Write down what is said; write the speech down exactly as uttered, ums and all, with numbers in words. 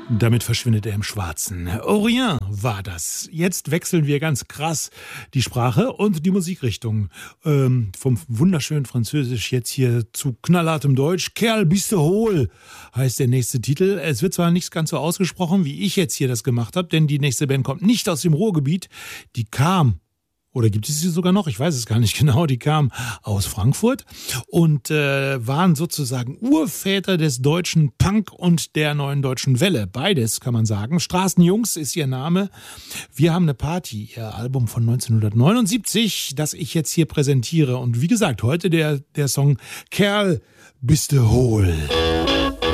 Damit verschwindet er im Schwarzen. Orient war das. Jetzt wechseln wir ganz krass die Sprache und die Musikrichtung. Ähm, vom wunderschönen Französisch jetzt hier zu knallhartem Deutsch. Kerl, bist du hohl, heißt der nächste Titel. Es wird zwar nicht ganz so ausgesprochen, wie ich jetzt hier das gemacht habe, denn die nächste Band kommt nicht aus dem Ruhrgebiet. Die kam, oder gibt es sie sogar noch? Ich weiß es gar nicht genau. Die kamen aus Frankfurt und äh, waren sozusagen Urväter des deutschen Punk und der neuen deutschen Welle. Beides kann man sagen. Straßenjungs ist ihr Name. Wir haben eine Party, ihr Album von neunzehnhundertneunundsiebzig, das ich jetzt hier präsentiere. Und wie gesagt, heute der, der Song Kerl, bist du hohl.